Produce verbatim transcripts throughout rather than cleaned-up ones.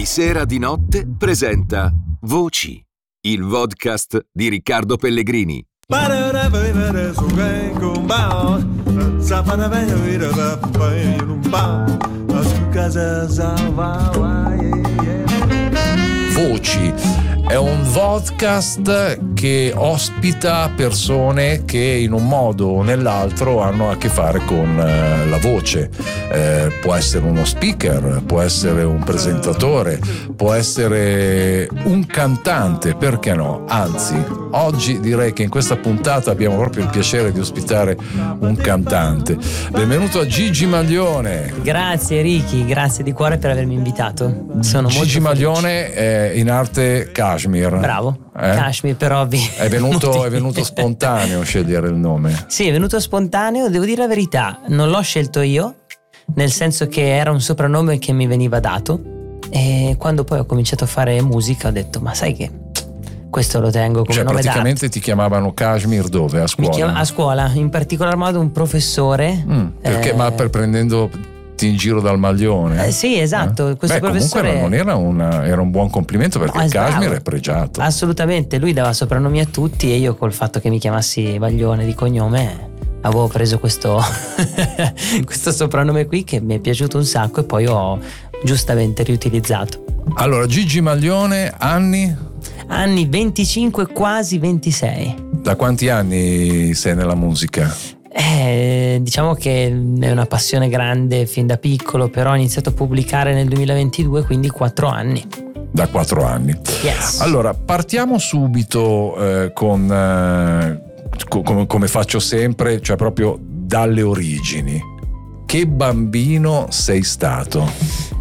sera di notte presenta Voci, il vodcast di Riccardo Pellegrini. Voci è un vodcast che ospita persone che in un modo o nell'altro hanno a che fare con eh, la voce. Eh, può essere uno speaker, può essere un presentatore, può essere un cantante, perché no? Anzi, oggi direi che in questa puntata abbiamo proprio il piacere di ospitare un cantante. Benvenuto a Gigi Maglione. Grazie Ricky, grazie di cuore per avermi invitato. Sono Gigi molto Maglione è in arte Kashmir. Bravo, eh? Kashmir per ovvi. È venuto, è venuto spontaneo scegliere il nome. Sì, è venuto spontaneo, devo dire la verità, non l'ho scelto io, nel senso che era un soprannome che mi veniva dato, e quando poi ho cominciato a fare musica ho detto, ma sai che questo lo tengo come cioè, nome praticamente d'arte. Ti chiamavano Kashmir dove? A scuola? Mi chiama, a scuola, in particolar modo un professore. Mm, perché, eh, ma per prendendo in giro dal maglione? Eh, sì, esatto. Eh? Questo Beh, professore comunque non era, una, era un buon complimento, perché No, il è bravo. Kashmir è pregiato. Assolutamente, lui dava soprannomi a tutti e io col fatto che mi chiamassi Maglione di cognome avevo preso questo questo soprannome qui che mi è piaciuto un sacco e poi ho giustamente riutilizzato. Allora, Gigi Maglione, anni? Anni venticinque, quasi ventisei. Da quanti anni sei nella musica? Eh, diciamo che è una passione grande fin da piccolo, però ho iniziato a pubblicare nel duemilaventidue, quindi quattro anni. Da quattro anni. Yes. Allora, partiamo subito eh, con eh, co- come, come faccio sempre, cioè proprio dalle origini. Che bambino sei stato?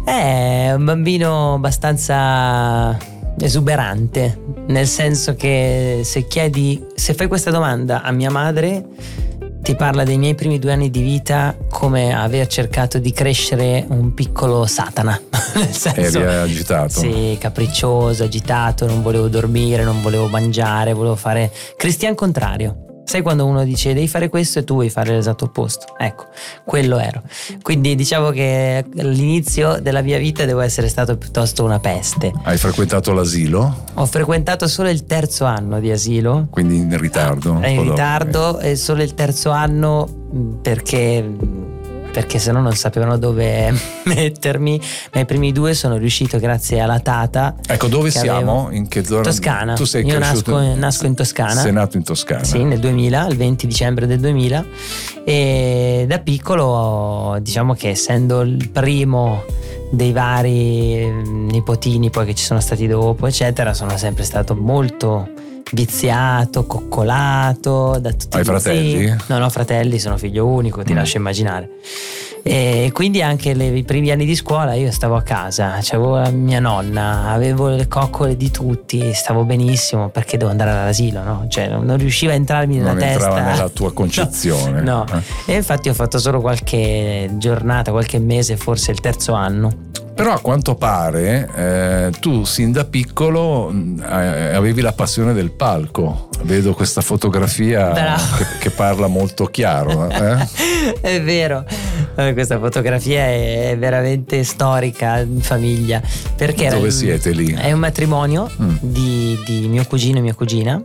È un bambino abbastanza esuberante, nel senso che se chiedi, se fai questa domanda a mia madre, ti parla dei miei primi due anni di vita come aver cercato di crescere un piccolo Satana. Nel senso, eri agitato? Sì, capriccioso, agitato, non volevo dormire, non volevo mangiare, volevo fare Cristian contrario. Sai quando uno dice devi fare questo e tu vuoi fare l'esatto opposto? Ecco, quello ero. Quindi diciamo che all'inizio della mia vita devo essere stato piuttosto una peste. Hai frequentato l'asilo? Ho frequentato solo il terzo anno di asilo. Quindi in ritardo? In dopo, ritardo e solo il terzo anno perché perché se no non sapevano dove mettermi. Ma i primi due sono riuscito grazie alla tata. Ecco, dove siamo? Avevo... In che zona? Toscana. Tu sei Io cresciuto... nasco, nasco in Toscana. Sei nato in Toscana? Sì, nel duemila, il venti dicembre del duemila, e da piccolo diciamo che essendo il primo dei vari nipotini poi che ci sono stati dopo eccetera, sono sempre stato molto viziato, coccolato da tutti. Hai i fratelli? Zii. Non ho fratelli, sono figlio unico, ti mm. lascio immaginare. E quindi anche le, i primi anni di scuola io stavo a casa, c'avevo la mia nonna, avevo le coccole di tutti, stavo benissimo perché devo andare all'asilo, no? Cioè non riusciva a entrarmi nella non testa. Non entrava nella tua concezione. No, no. Eh. E infatti ho fatto solo qualche giornata, qualche mese, forse il terzo anno. Però a quanto pare eh, tu sin da piccolo eh, avevi la passione del palco. Vedo questa fotografia che, che parla molto chiaro. Eh? È vero, questa fotografia è veramente storica in famiglia. Perché dove era, siete lì? È un matrimonio mm. di, di mio cugino e mia cugina.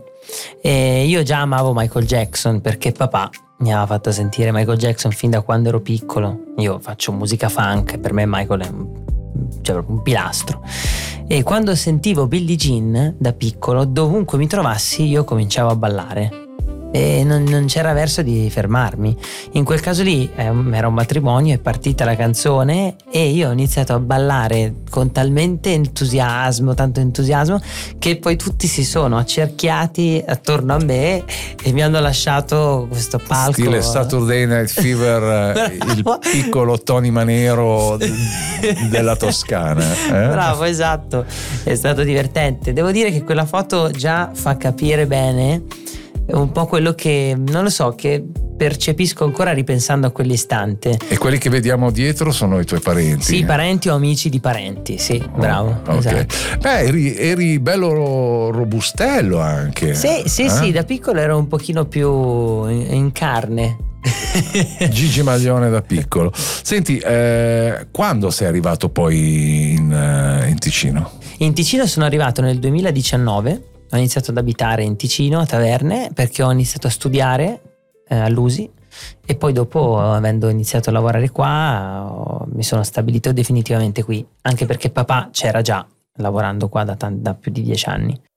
E io già amavo Michael Jackson perché papà mi aveva fatto sentire Michael Jackson fin da quando ero piccolo. Io faccio musica funk, per me Michael è un cioè proprio un pilastro. E quando sentivo Billie Jean da piccolo, dovunque mi trovassi io cominciavo a ballare e non, non c'era verso di fermarmi. In quel caso lì eh, era un matrimonio, è partita la canzone e io ho iniziato a ballare con talmente entusiasmo, tanto entusiasmo, che poi tutti si sono accerchiati attorno a me e mi hanno lasciato questo palco. Stile Saturday Night Fever, il piccolo Tony Manero della Toscana. Eh? Bravo, esatto, è stato divertente. Devo dire che quella foto già fa capire bene un po' quello che, non lo so, che percepisco ancora ripensando a quell'istante. E quelli che vediamo dietro sono i tuoi parenti? Sì, parenti o amici di parenti, sì, oh, bravo. Ok. Esatto. Beh, eri, eri bello robustello anche. Sì, sì, eh? sì, da piccolo ero un pochino più in, in carne. Gigi Maglione da piccolo. Senti, eh, quando sei arrivato poi in, in Ticino? In Ticino sono arrivato nel duemiladiciannove, ho iniziato ad abitare in Ticino a Taverne perché ho iniziato a studiare eh, all'U S I e poi dopo, avendo iniziato a lavorare qua, ho, mi sono stabilito definitivamente qui, anche perché papà c'era già lavorando qua da, t- da più di dieci anni.